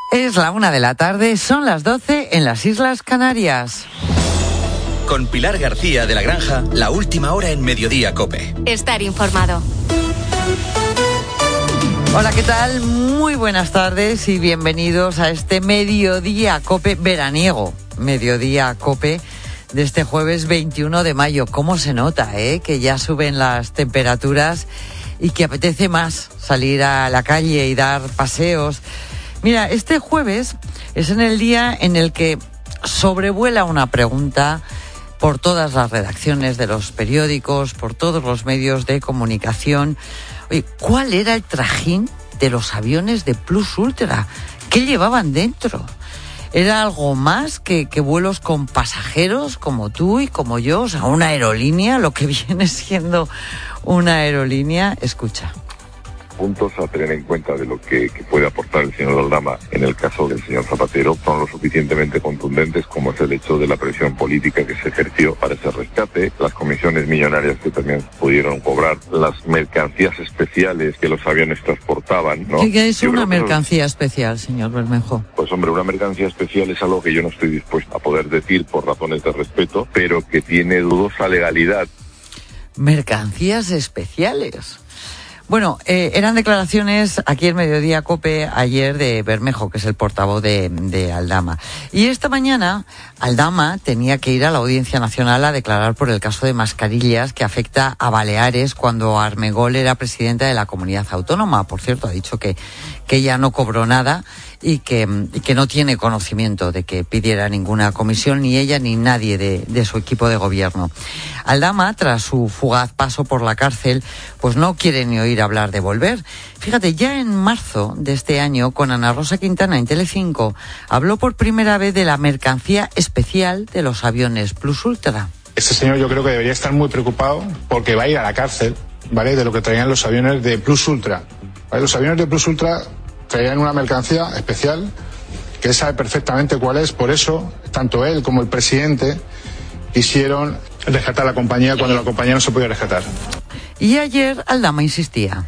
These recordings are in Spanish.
Es la 1:00 p.m, son las 12 en las Islas Canarias. Con Pilar García de la Granja, la última hora en Mediodía COPE. Estar informado. Hola, ¿qué tal? Muy buenas tardes y bienvenidos a este Mediodía COPE veraniego. Mediodía COPE de este jueves 21 de mayo. ¿Cómo se nota, que ya suben las temperaturas y que apetece más salir a la calle y dar paseos? Mira, este jueves es en el día en el que sobrevuela una pregunta por todas las redacciones de los periódicos, por todos los medios de comunicación. Oye, ¿cuál era el trajín de los aviones de Plus Ultra? ¿Qué llevaban dentro? ¿Era algo más que vuelos con pasajeros como tú y como yo? O sea, una aerolínea, lo que viene siendo una aerolínea. Escucha. Puntos a tener en cuenta de lo que puede aportar el señor Aldama en el caso del señor Zapatero son lo suficientemente contundentes como es el hecho de la presión política que se ejerció para ese rescate, las comisiones millonarias que también pudieron cobrar, las mercancías especiales que los aviones transportaban, ¿no? ¿Qué es una mercancía especial, señor Bermejo? Pues hombre, una mercancía especial es algo que yo no estoy dispuesto a poder decir por razones de respeto, pero que tiene dudosa legalidad. Mercancías especiales. Bueno, eran declaraciones aquí en Mediodía COPE ayer de Bermejo, que es el portavoz de Aldama. Y esta mañana Aldama tenía que ir a la Audiencia Nacional a declarar por el caso de mascarillas que afecta a Baleares cuando Armengol era presidenta de la comunidad autónoma. Por cierto, ha dicho que ella no cobró nada y que no tiene conocimiento de que pidiera ninguna comisión, ni ella ni nadie de su equipo de gobierno. Aldama, tras su fugaz paso por la cárcel, pues no quiere ni oír hablar de volver. Fíjate, ya en marzo de este año, con Ana Rosa Quintana en Telecinco, habló por primera vez de la mercancía especial de los aviones Plus Ultra. Este señor yo creo que debería estar muy preocupado porque va a ir a la cárcel, ¿vale?, de lo que traían los aviones de Plus Ultra. ¿Vale? Los aviones de Plus Ultra traían una mercancía especial que él sabe perfectamente cuál es, por eso tanto él como el presidente quisieron rescatar la compañía cuando la compañía no se podía rescatar. Y ayer Aldama insistía.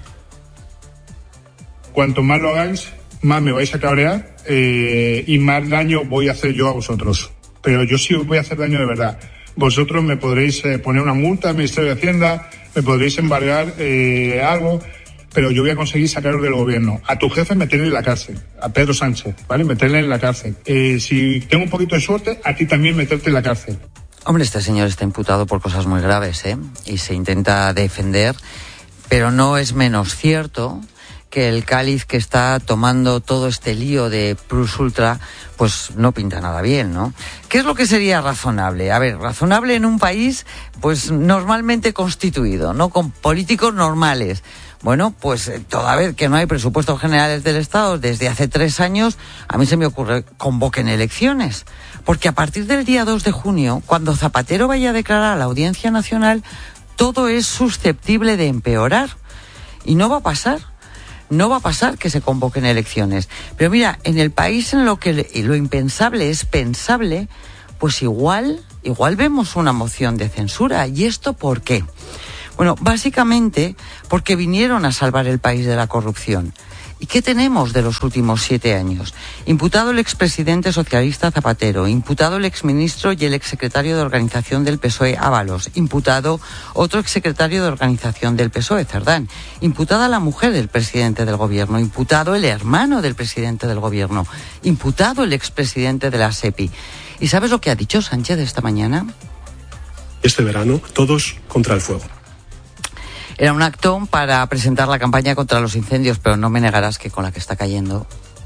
Cuanto más lo hagáis, más me vais a cabrear y más daño voy a hacer yo a vosotros. Pero yo sí os voy a hacer daño de verdad. Vosotros me podréis poner una multa al Ministerio de Hacienda, me podréis embargar algo, pero yo voy a conseguir sacaros del gobierno. A tu jefe meterle en la cárcel, a Pedro Sánchez, ¿vale? Meterle en la cárcel. Si tengo un poquito de suerte, a ti también meterte en la cárcel. Hombre, este señor está imputado por cosas muy graves, y se intenta defender, pero no es menos cierto que el cáliz que está tomando todo este lío de Plus Ultra, pues no pinta nada bien, ¿no? ¿Qué es lo que sería razonable? A ver, razonable en un país, pues normalmente constituido, ¿no? Con políticos normales. Bueno, pues toda vez que no hay presupuestos generales del Estado desde hace 3 años, a mí se me ocurre, convoquen elecciones. Porque a partir del día 2 de junio, cuando Zapatero vaya a declarar a la Audiencia Nacional, todo es susceptible de empeorar. Y no va a pasar. No va a pasar que se convoquen elecciones. Pero mira, en el país en lo que lo impensable es pensable, pues igual vemos una moción de censura. ¿Y esto por qué? Bueno, básicamente porque vinieron a salvar el país de la corrupción. ¿Y qué tenemos de los últimos 7 años? Imputado el expresidente socialista Zapatero, imputado el exministro y el exsecretario de Organización del PSOE Ábalos, imputado otro exsecretario de Organización del PSOE, Cerdán, imputada la mujer del presidente del gobierno, imputado el hermano del presidente del gobierno, imputado el expresidente de la SEPI. ¿Y sabes lo que ha dicho Sánchez esta mañana? Este verano, todos contra el fuego. Era un acto para presentar la campaña contra los incendios, pero no me negarás que con la que está cayendo.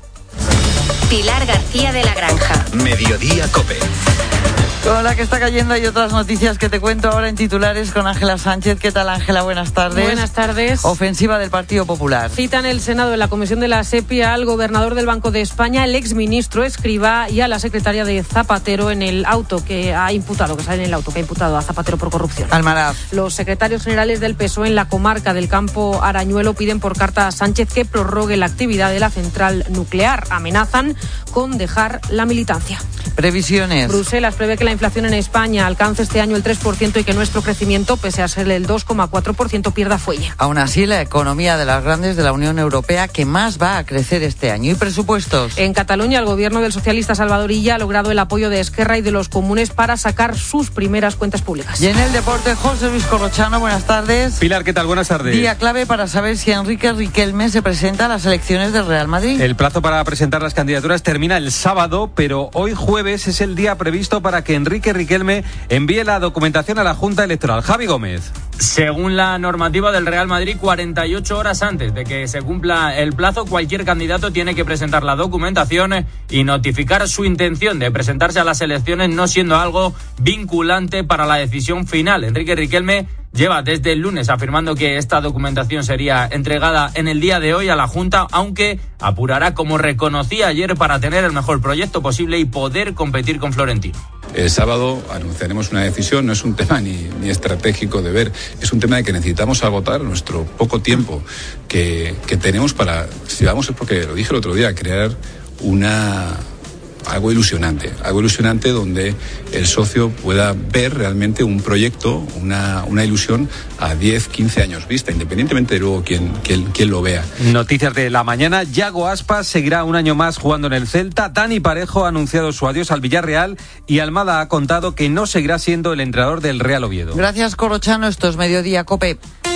Pilar García de la Granja. Mediodía COPE. Con la que está cayendo hay otras noticias que te cuento ahora en titulares con Ángela Sánchez. ¿Qué tal, Ángela? Buenas tardes. Buenas tardes. Ofensiva del Partido Popular. Citan el Senado en la comisión de la SEPI al gobernador del Banco de España, el exministro Escrivá, y a la secretaria de Zapatero en el auto que ha imputado, que sale en el auto, que ha imputado a Zapatero por corrupción. Almaraz. Los secretarios generales del PSOE en la comarca del Campo Arañuelo piden por carta a Sánchez que prorrogue la actividad de la central nuclear. Amenazan con dejar la militancia. Previsiones. Bruselas prevé que la inflación en España alcance este año el 3% y que nuestro crecimiento, pese a ser el 2,4%, pierda fuelle. Aún así, la economía de las grandes de la Unión Europea que más va a crecer este año. ¿Y presupuestos? En Cataluña, el gobierno del socialista Salvador Illa ha logrado el apoyo de Esquerra y de los comunes para sacar sus primeras cuentas públicas. Y en el deporte, José Luis Corrochano, buenas tardes. Pilar, ¿qué tal? Buenas tardes. Día clave para saber si Enrique Riquelme se presenta a las elecciones del Real Madrid. El plazo para presentar las candidaturas termina el sábado, pero hoy jueves es el día previsto para que Enrique Riquelme envíe la documentación a la Junta Electoral. Javi Gómez. Según la normativa del Real Madrid, 48 horas antes de que se cumpla el plazo, cualquier candidato tiene que presentar la documentación y notificar su intención de presentarse a las elecciones, no siendo algo vinculante para la decisión final. Enrique Riquelme lleva desde el lunes afirmando que esta documentación sería entregada en el día de hoy a la Junta, aunque apurará, como reconocía ayer, para tener el mejor proyecto posible y poder competir con Florentino. El sábado anunciaremos una decisión, no es un tema ni estratégico de ver, es un tema de que necesitamos agotar nuestro poco tiempo que tenemos para, si vamos, es porque lo dije el otro día, crear algo ilusionante donde el socio pueda ver realmente un proyecto, una ilusión a 10, 15 años vista, independientemente de luego quién lo vea. Noticias de la mañana: Yago Aspas seguirá un año más jugando en el Celta. Dani Parejo ha anunciado su adiós al Villarreal y Almada ha contado que no seguirá siendo el entrenador del Real Oviedo. Gracias, Corrochano. Esto es Mediodía COPE.